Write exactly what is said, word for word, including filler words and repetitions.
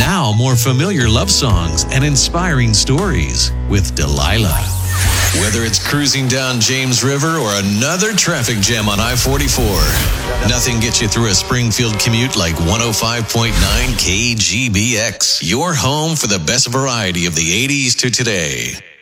Now, more familiar love songs and inspiring stories with Delilah. Whether it's cruising down James River or another traffic jam on I forty-four, nothing gets you through a Springfield commute like one oh five point nine K G B X. Your home for the best variety of the eighties to today.